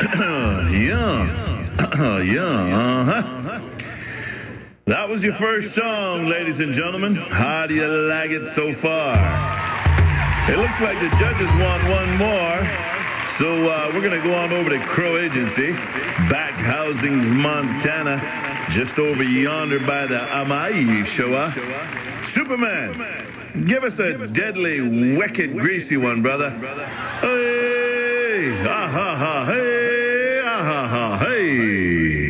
That was your first song, ladies and gentlemen. How do you like it so far? It looks like the judges want one more. So we're going to go on over to Crow Agency, Back Housings, Montana, just over yonder by the Amai Showa. Superman, give us a deadly, wicked, greasy one, brother. Hey, ha, ha, ha, hey.